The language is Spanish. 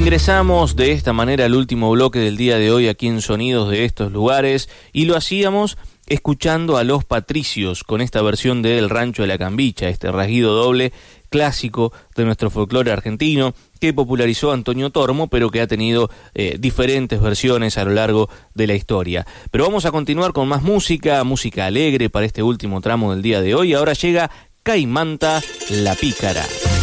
Ingresamos de esta manera al último bloque del día de hoy aquí en Sonidos de estos lugares y lo hacíamos escuchando a Los Patricios con esta versión de El Rancho de la Cambicha, este rasguido doble clásico de nuestro folclore argentino que popularizó Antonio Tormo, pero que ha tenido diferentes versiones a lo largo de la historia. Pero vamos a continuar con más música alegre para este último tramo del día de hoy. Ahora llega Caimanta la Pícara.